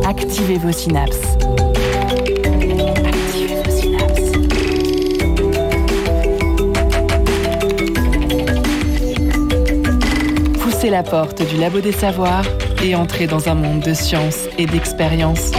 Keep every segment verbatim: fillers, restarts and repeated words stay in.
Activez vos synapses. Activez vos synapses. Poussez la porte du Labo des Savoirs et entrez dans un monde de science et d'expérience.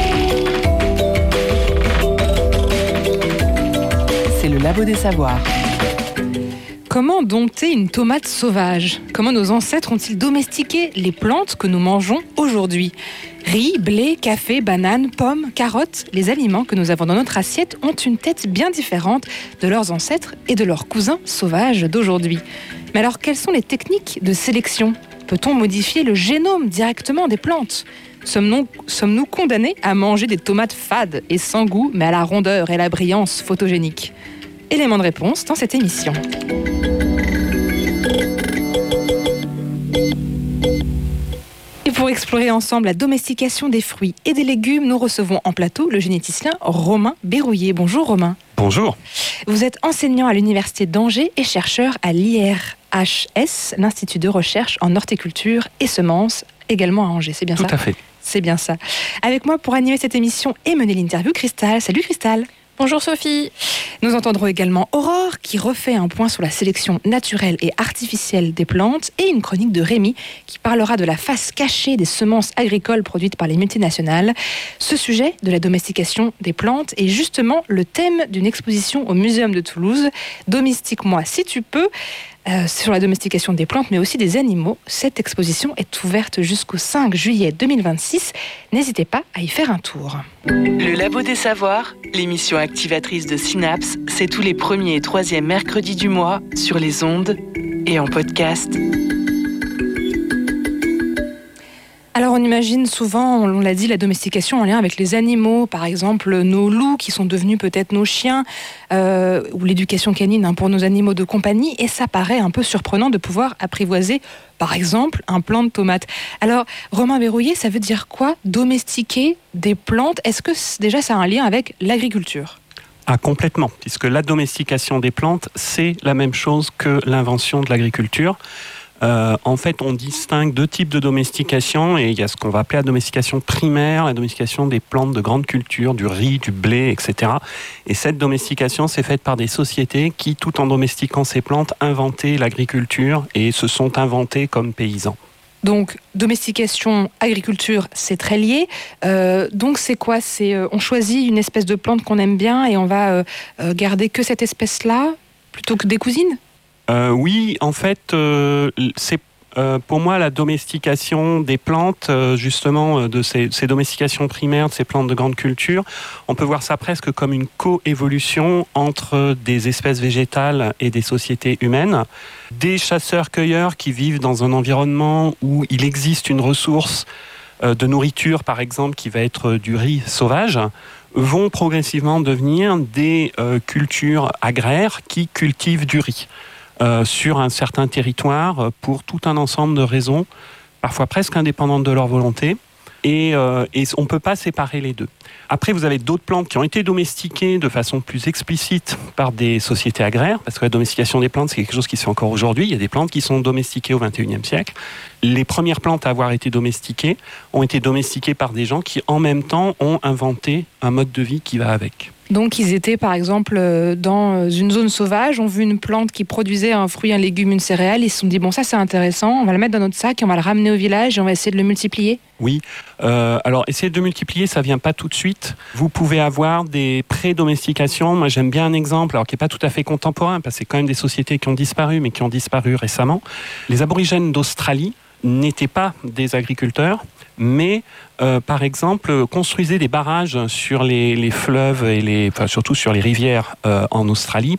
C'est le Labo des Savoirs. Comment dompter une tomate sauvage ? Comment nos ancêtres ont-ils domestiqué les plantes que nous mangeons aujourd'hui ? Riz, blé, café, bananes, pommes, carottes, les aliments que nous avons dans notre assiette ont une tête bien différente de leurs ancêtres et de leurs cousins sauvages d'aujourd'hui. Mais alors, quelles sont les techniques de sélection ? Peut-on modifier le génome directement des plantes ? Sommes-nous, sommes-nous condamnés à manger des tomates fades et sans goût, mais à la rondeur et la brillance photogénique ? Élément de réponse dans cette émission. Et pour explorer ensemble la domestication des fruits et des légumes, nous recevons en plateau le généticien Romain Berrouillet. Bonjour Romain. Bonjour. Vous êtes enseignant à l'Université d'Angers et chercheur à l'I R H S, l'Institut de recherche en horticulture et semences, également à Angers. C'est bien Tout ça ? Tout à fait. C'est bien ça. Avec moi pour animer cette émission et mener l'interview, Cristal. Salut Cristal. Bonjour Sophie. Nous entendrons également Aurore qui refait un point sur la sélection naturelle et artificielle des plantes et une chronique de Rémi qui parlera de la face cachée des semences agricoles produites par les multinationales. Ce sujet de la domestication des plantes est justement le thème d'une exposition au Muséum de Toulouse. Domestique-moi si tu peux. Euh, sur la domestication des plantes, mais aussi des animaux. Cette exposition est ouverte jusqu'au cinq juillet deux mille vingt-six. N'hésitez pas à y faire un tour. Le Labo des Savoirs, l'émission activatrice de Synapse, c'est tous les premiers et troisièmes mercredis du mois sur les ondes et en podcast. Alors on imagine souvent, on l'a dit, la domestication en lien avec les animaux, par exemple nos loups qui sont devenus peut-être nos chiens, euh, ou l'éducation canine hein, pour nos animaux de compagnie, et ça paraît un peu surprenant de pouvoir apprivoiser, par exemple, un plant de tomates. Alors Romain Berrouillet, ça veut dire quoi, domestiquer des plantes ? Est-ce que déjà ça a un lien avec l'agriculture ? Ah, complètement, puisque la domestication des plantes, c'est la même chose que l'invention de l'agriculture. Euh, en fait, on distingue deux types de domestication et il y a ce qu'on va appeler la domestication primaire, la domestication des plantes de grande culture, du riz, du blé, et cetera. Et cette domestication, c'est faite par des sociétés qui, tout en domestiquant ces plantes, inventaient l'agriculture et se sont inventées comme paysans. Donc, domestication, agriculture, c'est très lié. Euh, donc, c'est quoi ? C'est, euh, on choisit une espèce de plante qu'on aime bien et on va euh, euh, garder que cette espèce-là plutôt que des cousines ? Euh, oui, en fait, euh, c'est euh, pour moi la domestication des plantes, euh, justement, de ces, ces domestications primaires, de ces plantes de grande culture. On peut voir ça presque comme une coévolution entre des espèces végétales et des sociétés humaines. Des chasseurs-cueilleurs qui vivent dans un environnement où il existe une ressource euh, de nourriture, par exemple, qui va être du riz sauvage, vont progressivement devenir des euh, cultures agraires qui cultivent du riz. Euh, sur un certain territoire pour tout un ensemble de raisons, parfois presque indépendantes de leur volonté, et, euh, et on ne peut pas séparer les deux. Après, vous avez d'autres plantes qui ont été domestiquées de façon plus explicite par des sociétés agraires, parce que la domestication des plantes, c'est quelque chose qui se fait encore aujourd'hui. Il y a des plantes qui sont domestiquées au vingt et unième siècle. Les premières plantes à avoir été domestiquées ont été domestiquées par des gens qui, en même temps, ont inventé un mode de vie qui va avec. Donc ils étaient par exemple dans une zone sauvage, ont vu une plante qui produisait un fruit, un légume, une céréale, ils se sont dit bon ça c'est intéressant, on va le mettre dans notre sac et on va le ramener au village et on va essayer de le multiplier. Oui, euh, alors essayer de multiplier ça vient pas tout de suite. Vous pouvez avoir des pré-domestications, moi j'aime bien un exemple, alors qui n'est pas tout à fait contemporain parce que c'est quand même des sociétés qui ont disparu mais qui ont disparu récemment. Les aborigènes d'Australie n'étaient pas des agriculteurs, mais euh, par exemple construisaient des barrages sur les, les fleuves et les, enfin, surtout sur les rivières euh, en Australie